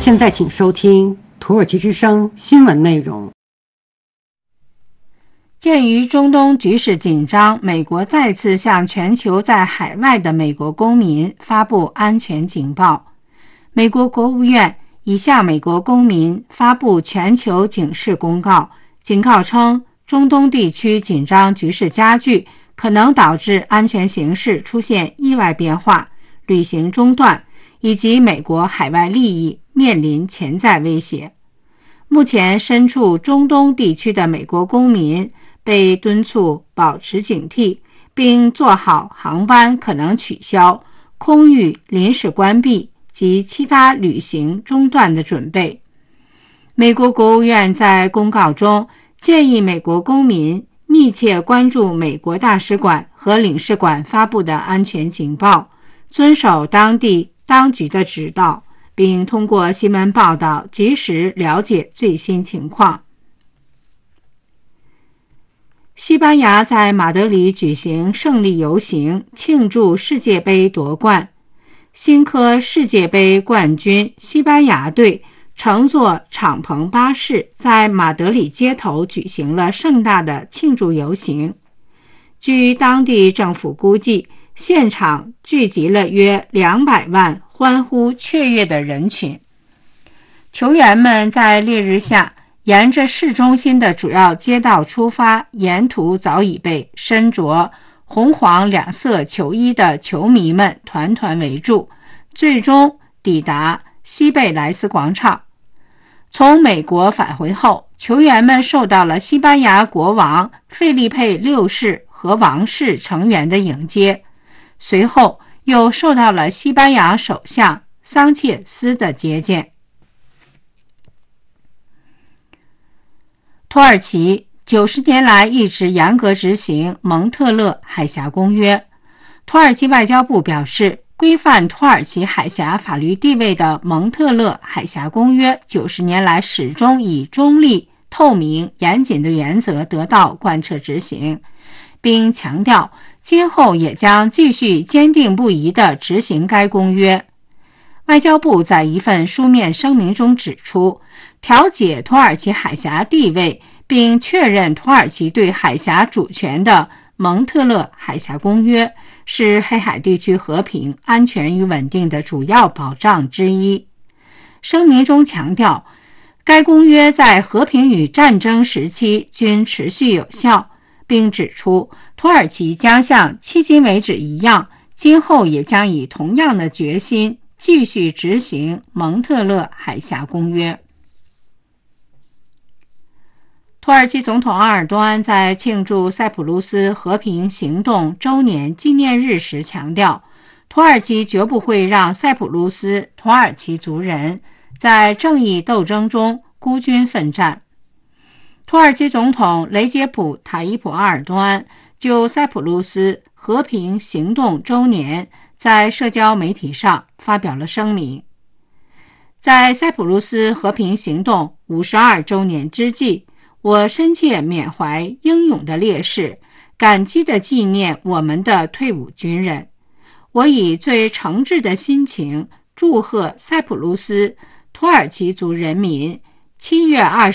现在请收听土耳其之声新闻内容。 鉴于中东局势紧张，美国再次向全球在海外的美国公民发布安全警报。美国国务院已向美国公民发布全球警示公告，警告称中东地区紧张局势加剧，可能导致安全形势出现意外变化、旅行中断，以及美国海外利益面临潜在威胁。目前身处中东地区的美国公民被敦促保持警惕，并做好航班可能取消、空域临时关闭及其他旅行中断的准备。美国国务院在公告中建议美国公民密切关注美国大使馆和领事馆发布的安全警报，遵守当地当局的指导，并通过新闻报道及时了解最新情况。西班牙在马德里举行胜利游行，庆祝世界杯夺冠。新科世界杯冠军西班牙队乘坐敞篷巴士在马德里街头举行了盛大的庆祝游行。据当地政府估计，现场聚集了约200万欢呼雀跃的人群。球员们在烈日下沿着市中心的主要街道出发，沿途早已被身着红黄两色球衣的球迷们团团围住，最终抵达西贝莱斯广场。从美国返回后，球员们受到了西班牙国王费利佩6世和王室成员的迎接，随后又受到了西班牙首相桑切斯的接见。土耳其90年来一直严格执行蒙特勒海峡公约。土耳其外交部表示，规范土耳其海峡法律地位的蒙特勒海峡公约90年来始终以中立、透明、严谨的原则得到贯彻执行，并强调今后也将继续坚定不移地执行该公约。外交部在一份书面声明中指出，调解土耳其海峡地位并确认土耳其对海峡主权的蒙特勒海峡公约是黑海地区和平、安全与稳定的主要保障之一。声明中强调，该公约在和平与战争时期均持续有效，并指出土耳其将像迄今为止一样，今后也将以同样的决心继续执行蒙特勒海峡公约。土耳其总统埃尔多安在庆祝塞浦路斯和平行动周年纪念日时强调，土耳其绝不会让塞浦路斯土耳其族人在正义斗争中孤军奋战。土耳其总统雷杰普·塔伊普·埃尔多安就塞浦路斯和平行动周年在社交媒体上发表了声明。在塞浦路斯和平行动52周年之际，我深切缅怀英勇的烈士，感激地纪念我们的退伍军人。我以最诚挚的心情祝贺塞浦路斯土耳其族人民7月20